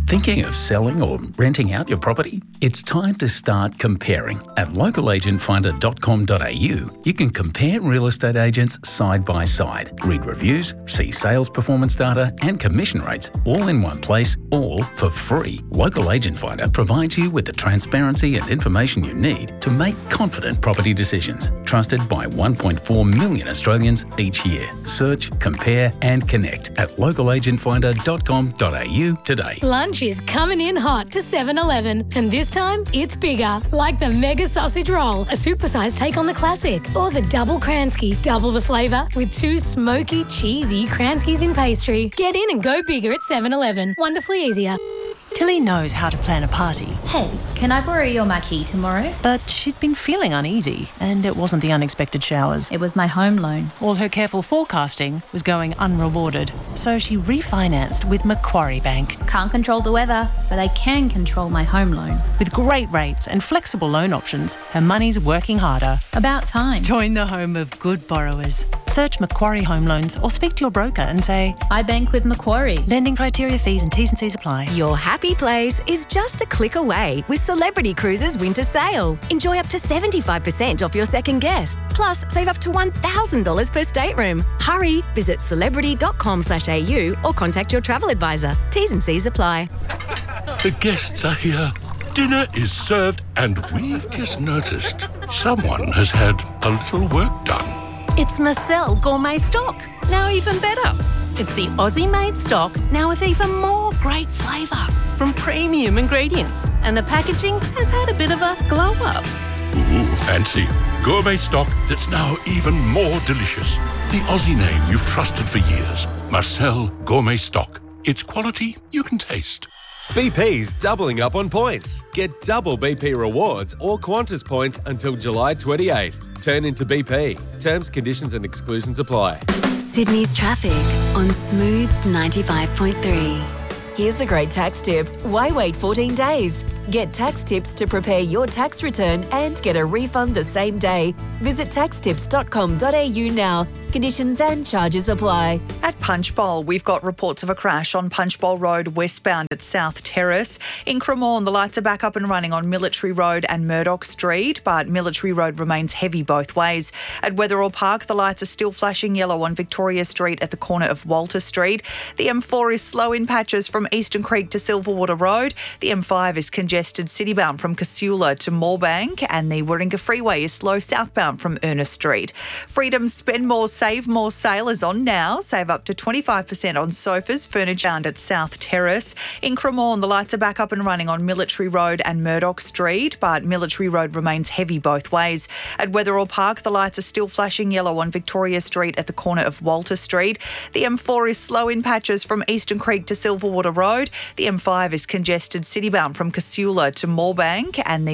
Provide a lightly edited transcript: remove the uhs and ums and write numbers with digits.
Thinking of selling or renting out your property? It's time to start comparing. At localagentfinder.com.au, you can compare real estate agents side by side, read reviews, see sales performance data and commission rates all in one place, all for free. Local Agent Finder provides you with the transparency and information you need to make confident property decisions. Trusted by 1.4 million Australians each year. Search, compare and connect at localagentfinder.com.au today. Lunch is coming in hot to 7-Eleven, and this time it's bigger, like the Mega Sausage Roll, a supersized take on the classic, or the Double Kransky, double the flavour with 2 smoky, cheesy Kranskys in pastry. Get in and go bigger at 7-Eleven. Wonderfully easier. Tilly knows how to plan a party. Hey, can I borrow your marquee tomorrow? But she'd been feeling uneasy, and it wasn't the unexpected showers. It was my home loan. All her careful forecasting was going unrewarded, so she refinanced with Macquarie Bank. Can't control the weather, but I can control my home loan. With great rates and flexible loan options, her money's working harder. About time. Join the home of good borrowers. Search Macquarie Home Loans or speak to your broker and say, I bank with Macquarie. Lending criteria, fees and T's and C's apply. Your happy place is just a click away with Celebrity Cruises Winter Sale. Enjoy up to 75% off your second guest. Plus, save up to $1,000 per stateroom. Hurry, visit celebrity.com.au or contact your travel advisor. T's and C's apply. The guests are here. Dinner is served and we've just noticed someone has had a little work done. It's Marcel Gourmet Stock, now even better. It's the Aussie-made stock, now with even more great flavour from premium ingredients. And the packaging has had a bit of a glow-up. Ooh, fancy. Gourmet stock that's now even more delicious. The Aussie name you've trusted for years. Marcel Gourmet Stock. It's quality you can taste. BP's doubling up on points. Get double BP rewards or Qantas points until July 28. Turn into BP. Terms, conditions and exclusions apply. Sydney's traffic on Smooth 95.3. Here's a great tax tip. Why wait 14 days? Get tax tips to prepare your tax return and get a refund the same day. Visit taxtips.com.au now. Conditions and charges apply. At Punchbowl, we've got reports of a crash on Punchbowl Road westbound at South Terrace. In Cremorne, the lights are back up and running on Military Road and Murdoch Street, but Military Road remains heavy both ways. At Wetherill Park, the lights are still flashing yellow on Victoria Street at the corner of Walter Street. The M4 is slow in patches from Eastern Creek to Silverwater Road. The M5 is congested citybound from Casula to Moorebank, and the Warringah Freeway is slow southbound from Ernest Street. Freedom's Spend More, Save More sale is on now. Save up to 25% on sofas, furniture found at South Terrace. In Cremorne, the lights are back up and running on Military Road and Murdoch Street, but Military Road remains heavy both ways. At Wetherill Park, the lights are still flashing yellow on Victoria Street at the corner of Walter Street. The M4 is slow in patches from Eastern Creek to Silverwater Road. The M5 is congested citybound from Casula to Moorebank, and the